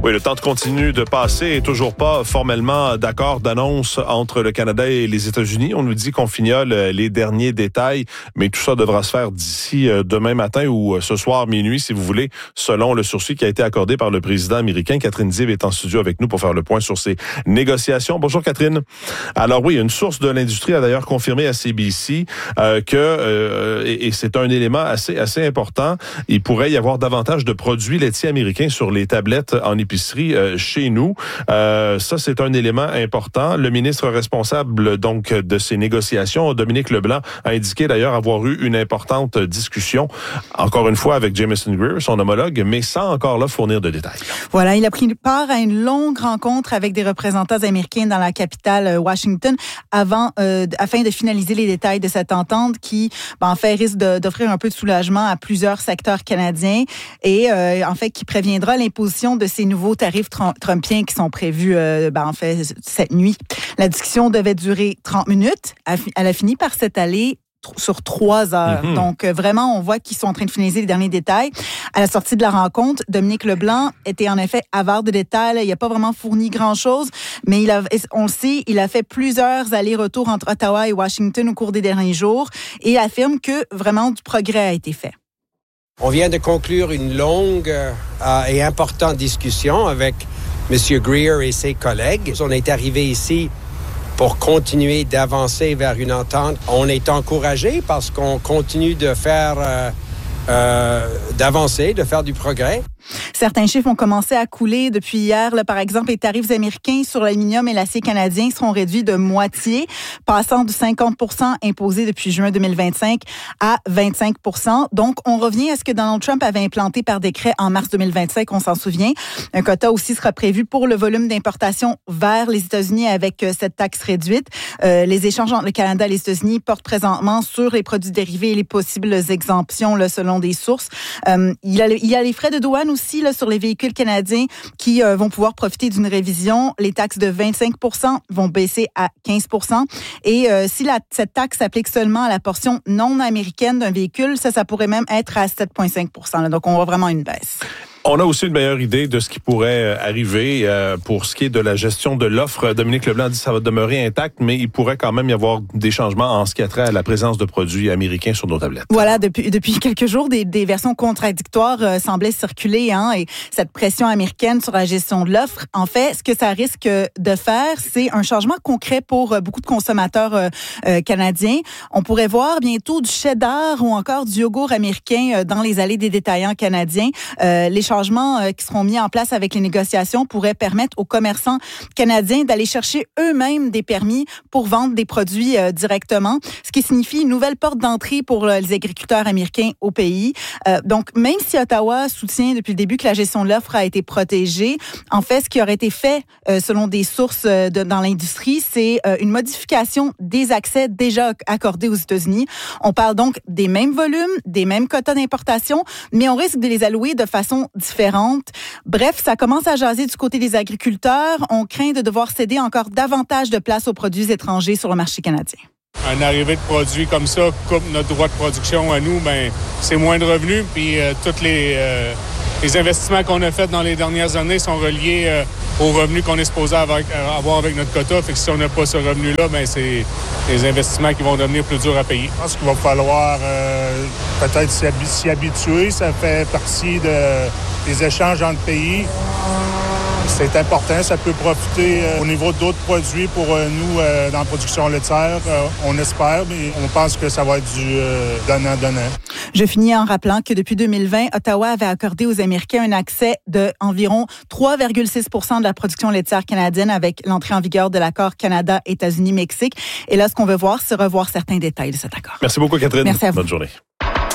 Oui, le temps continue de passer et toujours pas formellement d'accord d'annonce entre le Canada et les États-Unis. On nous dit qu'on fignole les derniers détails, mais tout ça devra se faire d'ici demain matin ou ce soir minuit, si vous voulez, selon le sursis qui a été accordé par le président américain. Catherine Ziv est en studio avec nous pour faire le point sur ces négociations. Bonjour Catherine. Alors oui, une source de l'industrie a d'ailleurs confirmé à CBC et c'est un élément assez important, il pourrait y avoir davantage de produits laitiers américains sur les tablettes en épicerie chez nous. Ça, c'est un élément important. Le ministre responsable donc de ces négociations, Dominique Leblanc, a indiqué d'ailleurs avoir eu une importante discussion, encore une fois avec Jamieson Greer, son homologue, mais sans encore là fournir de détails. Voilà, il a pris part à une longue rencontre avec des représentants américains dans la capitale Washington afin de finaliser les détails de cette entente qui, en fait, risque d'offrir un peu de soulagement à plusieurs secteurs canadiens et en fait qui préviendra l'imposition de ces nouveaux tarifs trumpiens qui sont prévus cette nuit. La discussion devait durer 30 minutes. Elle a fini par s'étaler sur 3 heures. Mm-hmm. Donc, vraiment, on voit qu'ils sont en train de finaliser les derniers détails. À la sortie de la rencontre, Dominique Leblanc était en effet avare de détails. Il n'a pas vraiment fourni grand-chose, mais on le sait, il a fait plusieurs allers-retours entre Ottawa et Washington au cours des derniers jours et affirme que vraiment du progrès a été fait. On vient de conclure une longue et importante discussion avec M. Greer et ses collègues. On est arrivé ici pour continuer d'avancer vers une entente. On est encouragé parce qu'on continue de faire d'avancer, de faire du progrès. Certains chiffres ont commencé à couler depuis hier. Là, par exemple, les tarifs américains sur l'aluminium et l'acier canadien seront réduits de moitié, passant de 50% imposés depuis juin 2025 à 25%. Donc, on revient à ce que Donald Trump avait implanté par décret en mars 2025, on s'en souvient. Un quota aussi sera prévu pour le volume d'importation vers les États-Unis avec cette taxe réduite. Les échanges entre le Canada et les États-Unis portent présentement sur les produits dérivés et les possibles exemptions là, selon des sources. Il y a les frais de douane aussi là, sur les véhicules canadiens qui vont pouvoir profiter d'une révision. Les taxes de 25% vont baisser à 15%. Et si cette taxe s'applique seulement à la portion non américaine d'un véhicule, ça pourrait même être à 7,5%. Là. Donc, on voit vraiment une baisse. On a aussi une meilleure idée de ce qui pourrait arriver pour ce qui est de la gestion de l'offre. Dominique Leblanc dit que ça va demeurer intact, mais il pourrait quand même y avoir des changements en ce qui a trait à la présence de produits américains sur nos tablettes. Voilà, depuis quelques jours, des versions contradictoires semblaient circuler, et cette pression américaine sur la gestion de l'offre. En fait, ce que ça risque de faire, c'est un changement concret pour beaucoup de consommateurs canadiens. On pourrait voir bientôt du cheddar ou encore du yogourt américain dans les allées des détaillants canadiens. Les changements qui seront mis en place avec les négociations pourraient permettre aux commerçants canadiens d'aller chercher eux-mêmes des permis pour vendre des produits directement, ce qui signifie une nouvelle porte d'entrée pour les agriculteurs américains au pays. Donc, même si Ottawa soutient depuis le début que la gestion de l'offre a été protégée, en fait, ce qui aurait été fait selon des sources dans l'industrie, c'est une modification des accès déjà accordés aux États-Unis. On parle donc des mêmes volumes, des mêmes quotas d'importation, mais on risque de les allouer de façon différentes. Bref, ça commence à jaser du côté des agriculteurs. On craint de devoir céder encore davantage de place aux produits étrangers sur le marché canadien. Un arrivée de produits comme ça coupe notre droit de production à nous, c'est moins de revenus. Puis tous les investissements qu'on a faits dans les dernières années sont reliés aux revenus qu'on est supposé avoir avec notre quota. Fait que si on n'a pas ce revenu-là, c'est des investissements qui vont devenir plus durs à payer. Je pense qu'il va falloir peut-être s'y habituer. Ça fait partie des échanges entre pays. C'est important, ça peut profiter au niveau d'autres produits pour nous dans la production laitière. On espère, mais on pense que ça va être du donnant-donnant. Je finis en rappelant que depuis 2020, Ottawa avait accordé aux Américains un accès d'environ 3,6% de la production laitière canadienne avec l'entrée en vigueur de l'accord Canada, États-Unis, Mexique. Et là, ce qu'on veut voir, c'est revoir certains détails de cet accord. Merci beaucoup, Catherine. Merci à vous. Bonne journée.